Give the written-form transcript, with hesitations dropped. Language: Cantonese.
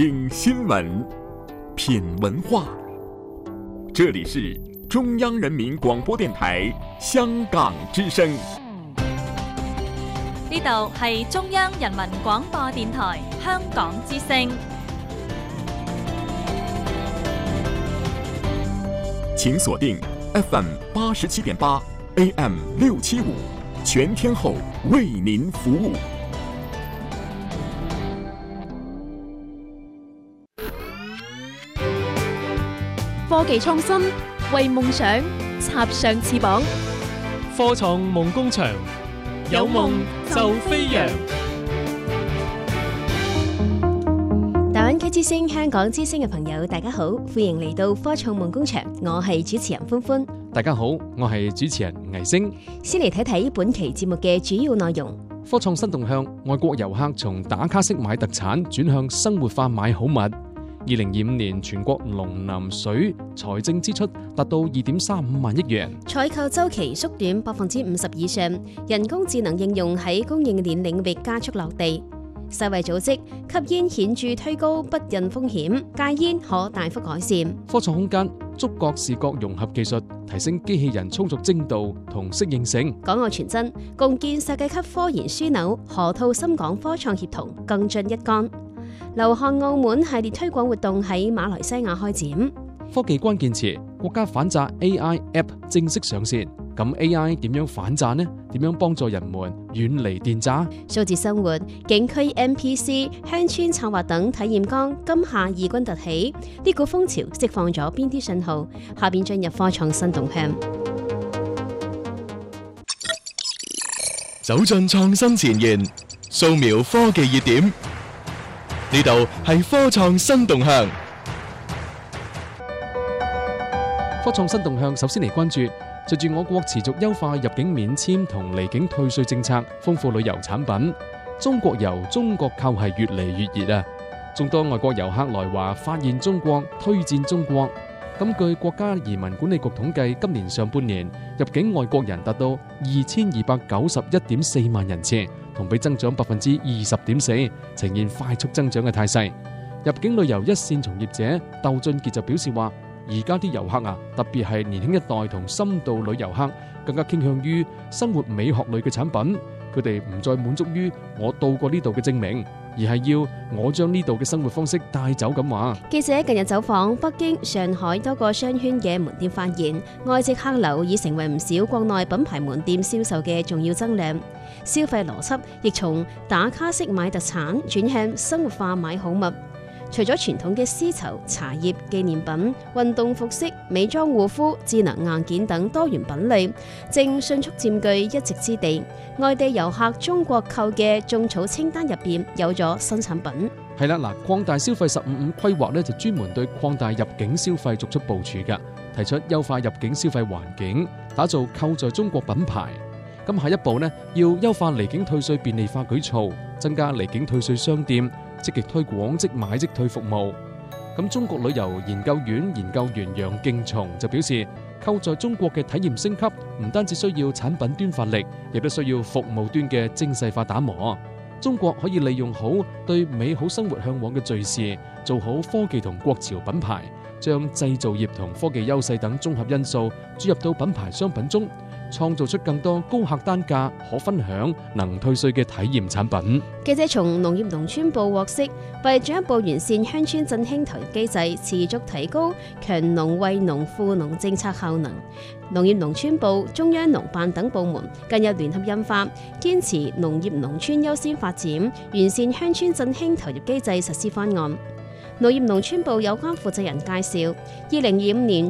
听新闻，品文化。这里是中央人民廣播電台香港之聲。 呢度係中央人民廣播電台香港之聲。 請鎖定 FM 87.8 AM 675，全天候為您服務。 科技創新，為夢想插上翅膀。 科創夢工場，有夢就飛揚。 大灣區之聲、香港之聲嘅朋友，大家好，歡迎嚟到科創夢工場，我係主持人歡歡。 大家好，我係主持人魏星。 先嚟睇睇本期節目嘅主要內容。 科創新動向，外國遊客從打卡式買特產轉向生活化買好物。2025年全國農林水財政支出達到2.35萬億元， 採購週期縮短50%以上，人工智能應用喺供應鏈領域加速落地。世衛組織吸煙顯著推高不孕風險，戒煙可大幅改善。 科創空間觸覺視覺融合技術提升機器人操作精度同適應性。港澳傳真共建世界級科研樞紐，河套深港科創協同更進一桿。流向澳門系列推廣活動喺馬來西亞開展。 科技關鍵詞，國家反詐 AI App 正式上線。咁 AI 點樣反詐呢？點樣幫助人們遠離電詐？ 數字生活、景區 NPC、鄉村策劃等體驗崗今夏異軍突起，呢股風潮釋放咗邊啲信號？下邊進入科創新動向， 走進創新前沿，掃描科技熱點。呢度係科創新動向。 科創新動向首先嚟關注，隨住我國持續優化入境免簽同離境退稅政策，豐富旅遊產品，中國遊、中國購係越嚟越熱啊！眾多外國遊客來華發現中國、推薦中國。咁據國家移民管理局統計，今年上半年入境外國人達到2291.4萬人次，同比增長20.4%，呈現快速增長嘅態勢。入境旅遊一線從業者竇俊傑就表示話，而家啲遊客啊，特別係年輕一代同深度旅遊客，更加傾向於生活美學類嘅產品。佢哋唔再滿足於我到過呢度嘅證明，而係要我將呢度嘅生活方式帶走咁話。 記者近日走訪北京、上海多個商圈嘅門店，發現外籍客流已成為唔少國內品牌門店銷售嘅重要增量。消費邏輯亦從打卡式買特產轉向生活化買好物。除咗傳統嘅絲綢、茶葉、紀念品、運動服飾、美妝護膚、智能硬件等多元品類，正迅速佔據一席之地。外地遊客中國購嘅種草清單入邊有咗新產品。 係啦，嗱，擴大消費15.5規劃咧就專門對擴大入境消費作出部署㗎，提出優化入境消費環境，打造購在中國品牌。咁下一步呢，要優化離境退稅便利化舉措，增加離境退稅商店，積極推廣即買即退服務。咁中國旅遊研究院研究員楊敬松就表示，購在中國嘅體驗升級，唔單止需要產品端發力，亦都需要服務端嘅精細化打磨。中國可以利用好對美好生活向往嘅敘事，做好科技同國潮品牌，將製造業同科技優勢等綜合因素注入到品牌商品中，創造出更多高客單價、可分享、能退稅嘅體驗產品。 記者從農業農村部獲悉，為進一步完善鄉村振興投入機制，持續提高強農惠農富農政策效能，農業農村部、中央農辦等部門近日聯合印發《堅持農業農村優先發展，完善鄉村振興投入機制實施方案》。農業農村部有關負責人介紹，2025年